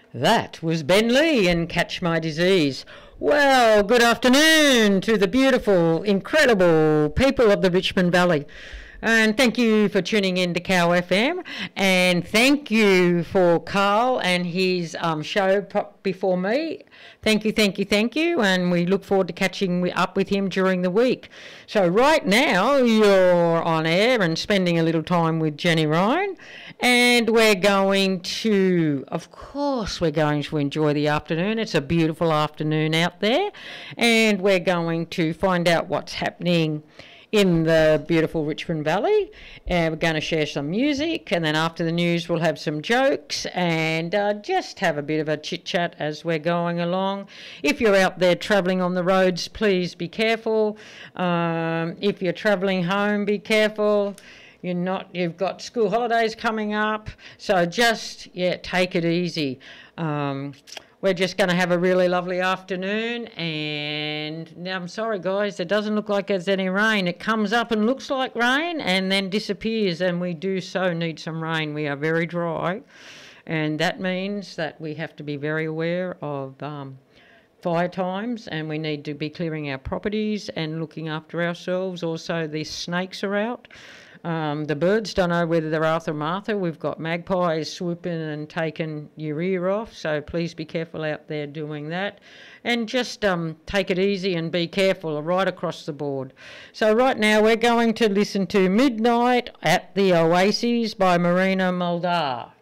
That was Ben Lee and Catch My Disease. Well, good afternoon to the beautiful, incredible people of the Richmond Valley. And thank you for tuning in to Cow FM. And thank you for Carl and his show before me. Thank you, thank you, thank you. And we look forward to catching up with him during the week. So right now you're on air and spending a little time with Jenny Ryan. And we're going to, of course, we're going to enjoy the afternoon. It's a beautiful afternoon out there. And we're going to find out what's happening in the beautiful Richmond Valley, and we're going to share some music, and then after the news we'll have some jokes and just have a bit of a chit chat as we're going along. If you're out there travelling on the roads, please be careful. If you're travelling home, be careful. You've got school holidays coming up, so just take it easy. We're just going to have a really lovely afternoon, and I'm sorry guys, it doesn't look like there's any rain. It comes up and looks like rain and then disappears, and we do so need some rain. We are very dry, and that means that we have to be very aware of fire times, and we need to be clearing our properties and looking after ourselves. Also, the snakes are out. The birds don't know whether they're Arthur or Martha. We've got magpies swooping and taking your ear off, so please be careful out there doing that. And just take it easy and be careful right across the board. So right now we're going to listen to Midnight at the Oasis by Marina Muldar.